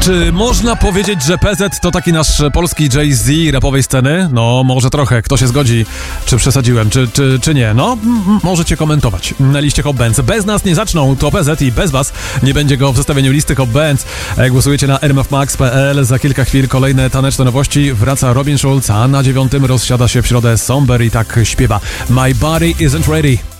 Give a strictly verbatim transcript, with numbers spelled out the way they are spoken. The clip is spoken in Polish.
Czy można powiedzieć, że P Z to taki nasz polski Jay-Z rapowej sceny? No, może trochę. Kto się zgodzi? Czy przesadziłem? Czy, czy, czy nie? No, m- możecie komentować na liście Hot Bands. Bez nas nie zaczną, to P Z i bez was nie będzie go w zestawieniu listy Hot Bands. Głosujecie na r m f max kropka p l. Za kilka chwil kolejne taneczne nowości. Wraca Robin Schulz, a na dziewiątym rozsiada się w środę Somber i tak śpiewa My Body Isn't Ready.